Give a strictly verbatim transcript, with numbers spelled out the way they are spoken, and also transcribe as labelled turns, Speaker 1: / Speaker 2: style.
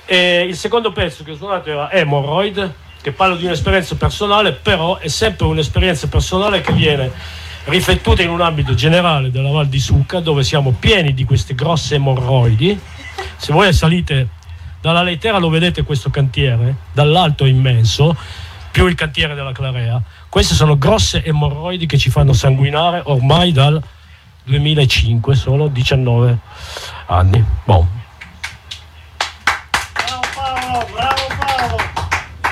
Speaker 1: E il secondo pezzo che ho suonato era Hemorrhoid, che parla di un'esperienza personale, però è sempre un'esperienza personale che viene riflettuta in un ambito generale della Val di Succa, dove siamo pieni di queste grosse emorroidi. Se voi salite dalla Leitera lo vedete questo cantiere, dall'alto è immenso, più il cantiere della Clarea. Queste sono grosse emorroidi che ci fanno sanguinare ormai dal duemilacinque, sono diciannove anni. Boh.